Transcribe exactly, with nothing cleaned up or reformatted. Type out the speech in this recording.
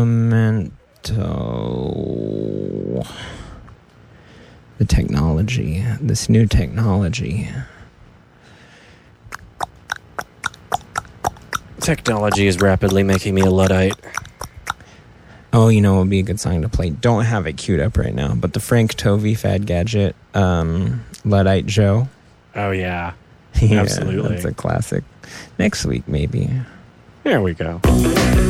Memento. The technology. This new technology. Technology is rapidly making me a Luddite. Oh, you know, it would be a good song to play. Don't have it queued up right now, but the Frank Tovey Fad Gadget, um, Luddite Joe. Oh, yeah. Yeah, Absolutely. That's a classic. Next week, maybe. There we go.